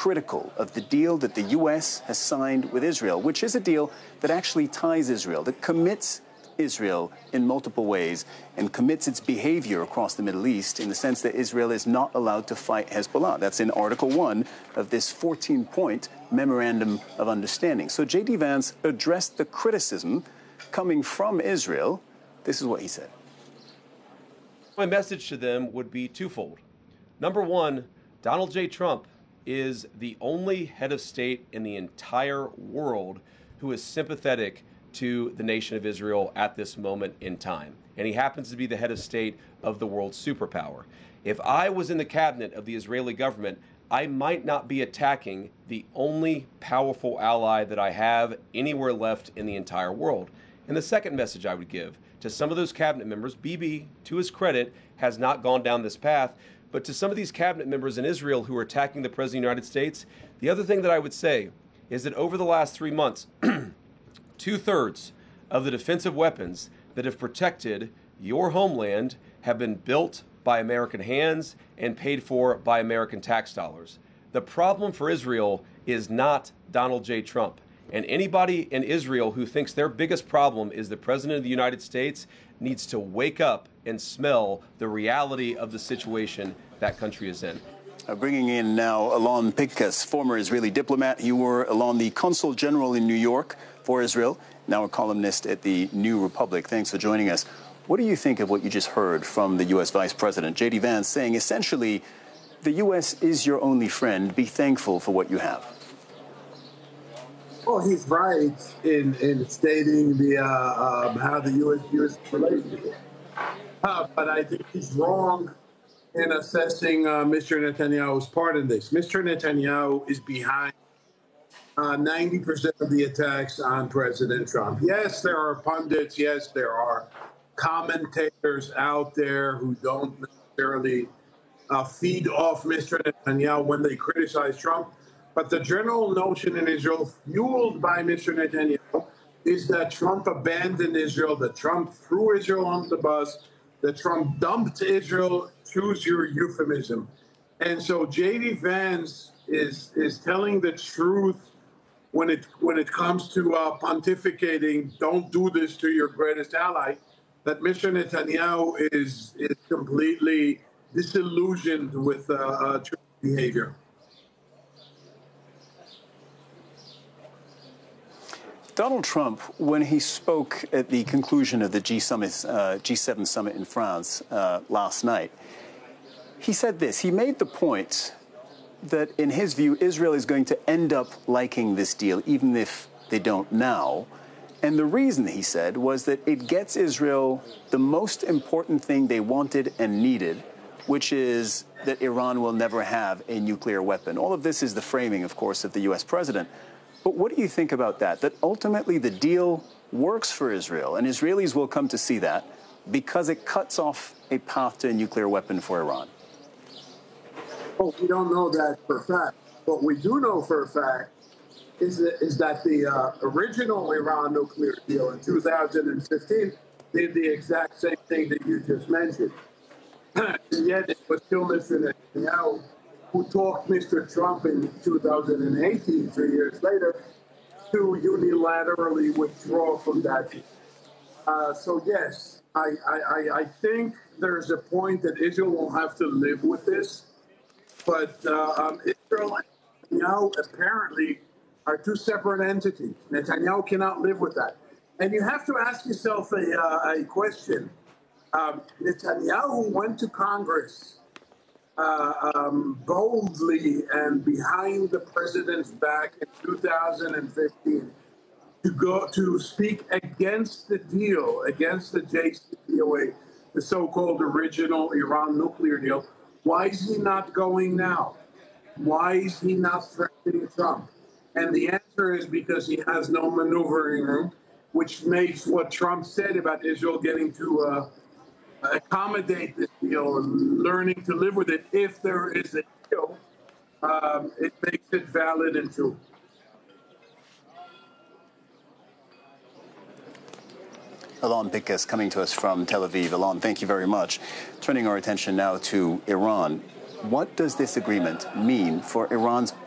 critical of the deal that the U.S. has signed with Israel, which is a deal that actually ties Israel, that commits Israel in multiple ways and commits its behavior across the Middle East in the sense that Israel is not allowed to fight Hezbollah. That's in Article 1 of this 14-point Memorandum of Understanding. So J.D. Vance addressed the criticism coming from Israel. This is what he said. My message to them would be twofold. Number one, Donald J. Trump is the only head of state in the entire world who is sympathetic to the nation of Israel at this moment in time. And he happens to be the head of state of the world superpower. If I was in the cabinet of the Israeli government, I might not be attacking the only powerful ally that I have anywhere left in the entire world. And the second message I would give to some of those cabinet members, Bibi, to his credit, has not gone down this path, but to some of these cabinet members in Israel who are attacking the President of the United States, the other thing that I would say is that over the last 3 months, 2/3 of the defensive weapons that have protected your homeland have been built by American hands and paid for by American tax dollars. The problem for Israel is not Donald J. Trump. And anybody in Israel who thinks their biggest problem is the President of the United States needs to wake up and smell the reality of the situation that country is in. Bringing in now Alon Pinkas, former Israeli diplomat. You were, Alon, the Consul General in New York for Israel, now a columnist at the New Republic. Thanks for joining us. What do you think of what you just heard from the U.S. Vice President, J.D. Vance, saying essentially the U.S. is your only friend. Be thankful for what you have? Well, he's right in stating the how the U.S. relationship. But I think he's wrong in assessing Mr. Netanyahu's part in this. Mr. Netanyahu is behind 90% of the attacks on President Trump. Yes, there are pundits. Yes, there are commentators out there who don't necessarily feed off Mr. Netanyahu when they criticize Trump. But the general notion in Israel, fueled by Mr. Netanyahu, is that Trump abandoned Israel, that Trump threw Israel on the bus, that Trump dumped Israel, choose your euphemism. And so J.D. Vance is telling the truth when it comes to pontificating, don't do this to your greatest ally, that Mr. Netanyahu is completely disillusioned with Trump's behavior. Donald Trump, when he spoke at the conclusion of the G7 summit in France last night, he said this. He made the point that, in his view, Israel is going to end up liking this deal, even if they don't now. And the reason, he said, was that it gets Israel the most important thing they wanted and needed, which is that Iran will never have a nuclear weapon. All of this is the framing, of course, of the U.S. president. But what do you think about that? That ultimately the deal works for Israel, and Israelis will come to see that because it cuts off a path to a nuclear weapon for Iran? Well, we don't know that for a fact. What we do know for a fact is that the original Iran nuclear deal in 2015 did the exact same thing that you just mentioned. And yet it was still Mr. Netanyahu who talked Mr. Trump in 2018, 3 years later, to unilaterally withdraw from that deal. So yes, I think there's a point that Israel will have to live with this. But Israel and Netanyahu apparently are two separate entities. Netanyahu cannot live with that. And you have to ask yourself a question. Netanyahu went to Congress boldly and behind the president's back in 2015 to speak against the deal, against the JCPOA, the so-called original Iran nuclear deal. Why is he not going now? Why is he not threatening Trump? And the answer is because he has no maneuvering room, which makes what Trump said about Israel getting to accommodate this deal and learning to live with it if there is a deal, it makes it valid and true. Alon Pinkas coming to us from Tel Aviv. Alon, thank you very much. Turning our attention now to Iran. What does this agreement mean for Iran's